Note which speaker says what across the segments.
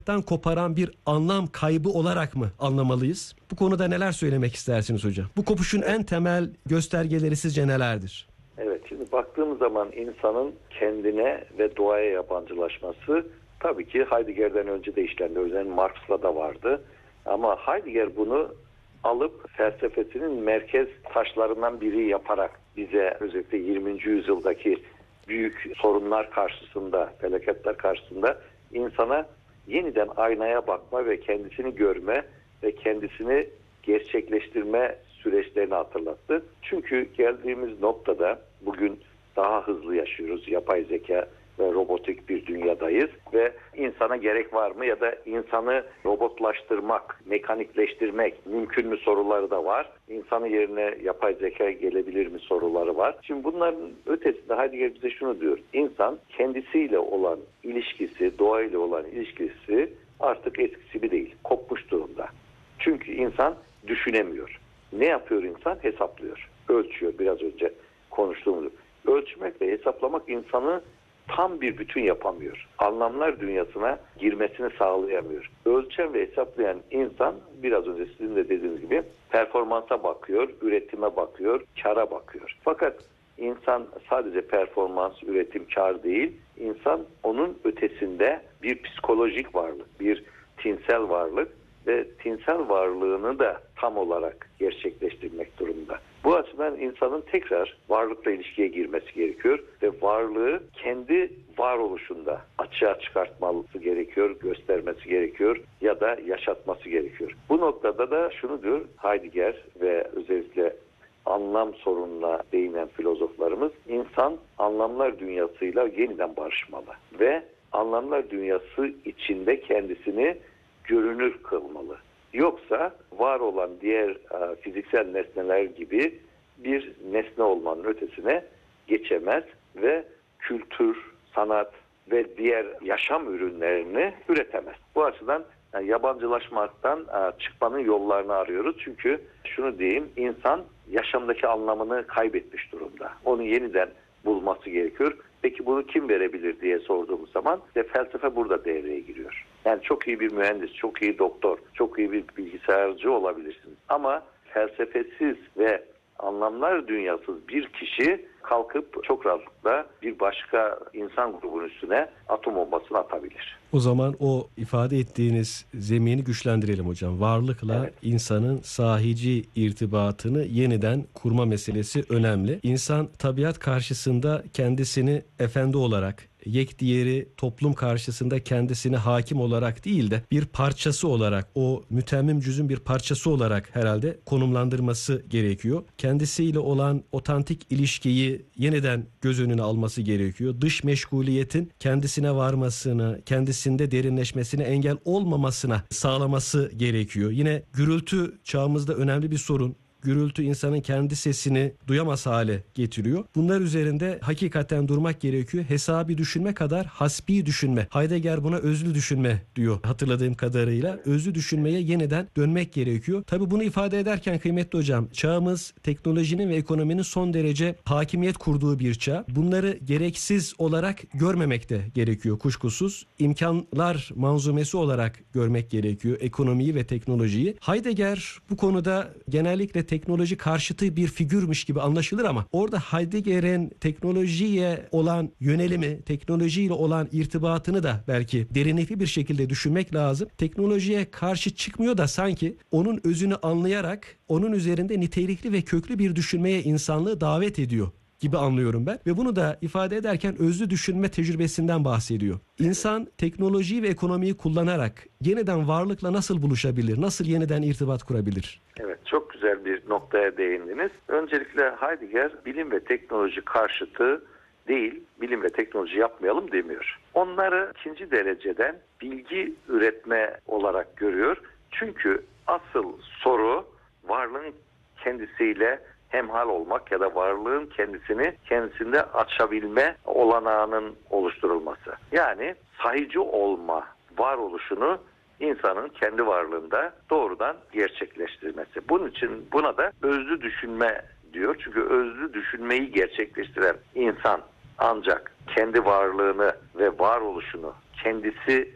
Speaker 1: koparan bir anlam kaybı olarak mı anlamalıyız? Bu konuda neler söylemek istersiniz hocam? Bu kopuşun en temel göstergeleri sizce nelerdir?
Speaker 2: Evet, şimdi baktığımız zaman insanın kendine ve doğaya yabancılaşması tabii ki Heidegger'den önce de işlendi. Özellikle Marx'la da vardı. Ama Heidegger bunu alıp felsefesinin merkez taşlarından biri yaparak bize özellikle 20. yüzyıldaki büyük sorunlar karşısında, felaketler karşısında insana yeniden aynaya bakma ve kendisini görme ve kendisini gerçekleştirme süreçlerini hatırlattı. Çünkü geldiğimiz noktada bugün daha hızlı yaşıyoruz. Yapay zeka ve robotik bir dünyadayız ve insana gerek var mı ya da insanı robotlaştırmak, mekanikleştirmek mümkün mü soruları da var. İnsanın yerine yapay zeka gelebilir mi soruları var. Şimdi bunların ötesinde Heidegger bize şunu diyor. İnsan kendisiyle olan ilişkisi, doğayla olan ilişkisi artık eskisi gibi değil. Kopmuş durumda. Çünkü insan düşünemiyor. Ne yapıyor insan? Hesaplıyor. Ölçüyor, biraz önce konuştuğumuz. Ölçmek ve hesaplamak insanı tam bir bütün yapamıyor. Anlamlar dünyasına girmesini sağlayamıyor. Ölçen ve hesaplayan insan biraz önce sizin de dediğiniz gibi performansa bakıyor, üretime bakıyor, kâra bakıyor. Fakat insan sadece performans, üretim, kâr değil, insan onun ötesinde bir psikolojik varlık, bir tinsel varlık ve tinsel varlığını da tam olarak gerçekleştirmek durumunda. Bu açıdan insanın tekrar varlıkla ilişkiye girmesi gerekiyor ve varlığı kendi varoluşunda açığa çıkartması gerekiyor, göstermesi gerekiyor ya da yaşatması gerekiyor. Bu noktada da şunu diyor Heidegger ve özellikle anlam sorununa değinen filozoflarımız, insan anlamlar dünyasıyla yeniden barışmalı ve anlamlar dünyası içinde kendisini görünür kılmalı. Yoksa var olan diğer fiziksel nesneler gibi bir nesne olmanın ötesine geçemez ve kültür, sanat ve diğer yaşam ürünlerini üretemez. Bu açıdan yabancılaşmaktan çıkmanın yollarını arıyoruz. Çünkü şunu diyeyim, insan yaşamdaki anlamını kaybetmiş durumda. Onu yeniden bulması gerekiyor. Peki bunu kim verebilir diye sorduğumuz zaman felsefe burada devreye giriyor. Yani çok iyi bir mühendis, çok iyi doktor, çok iyi bir bilgisayarcı olabilirsiniz. Ama felsefesiz ve anlamlar dünyasız bir kişi kalkıp çok rahatlıkla bir başka insan grubunun üstüne atom bombasını atabilir.
Speaker 1: O zaman o ifade ettiğiniz zemini güçlendirelim hocam. Varlıkla
Speaker 2: evet,
Speaker 1: insanın sahici irtibatını yeniden kurma meselesi önemli. İnsan tabiat karşısında kendisini efendi olarak, yekdiğeri toplum karşısında kendisini hakim olarak değil de bir parçası olarak, o mütemmim cüzün bir parçası olarak herhalde konumlandırması gerekiyor. Kendisiyle olan otantik ilişkiyi yeniden göz önüne alması gerekiyor. Dış meşguliyetin kendisine varmasını, kendisinde derinleşmesine engel olmamasına sağlaması gerekiyor. Yine gürültü çağımızda önemli bir sorun. Gürültü insanın kendi sesini duyamaz hale getiriyor. Bunlar üzerinde hakikaten durmak gerekiyor. Hesabi düşünme kadar hasbi düşünme. Heidegger buna özlü düşünme diyor hatırladığım kadarıyla. Özlü düşünmeye yeniden dönmek gerekiyor. Tabii bunu ifade ederken kıymetli hocam, çağımız teknolojinin ve ekonominin son derece hakimiyet kurduğu bir çağ. Bunları gereksiz olarak görmemek de gerekiyor kuşkusuz. İmkanlar manzumesi olarak görmek gerekiyor ekonomiyi ve teknolojiyi. Heidegger bu konuda genellikle teknoloji karşıtı bir figürmüş gibi anlaşılır ama orada Heidegger'in teknolojiye olan yönelimi, teknolojiyle olan irtibatını da belki derinlikli bir şekilde düşünmek lazım. Teknolojiye karşı çıkmıyor da sanki onun özünü anlayarak onun üzerinde nitelikli ve köklü bir düşünmeye insanlığı davet ediyor gibi anlıyorum ben. Ve bunu da ifade ederken özlü düşünme tecrübesinden bahsediyor. İnsan teknolojiyi ve ekonomiyi kullanarak yeniden varlıkla nasıl buluşabilir? Nasıl yeniden irtibat kurabilir?
Speaker 2: Evet, çok güzel bir noktaya değindiniz. Öncelikle Heidegger bilim ve teknoloji karşıtı değil, bilim ve teknoloji yapmayalım demiyor. Onları ikinci dereceden bilgi üretme olarak görüyor. Çünkü asıl soru varlığın kendisiyle hemhal olmak ya da varlığın kendisinde açabilme olanağının oluşturulması. Yani sahici olma varoluşunu insanın kendi varlığında doğrudan gerçekleştirmesi. Bunun için buna da özlü düşünme diyor. Çünkü özlü düşünmeyi gerçekleştiren insan ancak kendi varlığını ve varoluşunu kendisi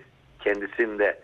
Speaker 2: kendisinde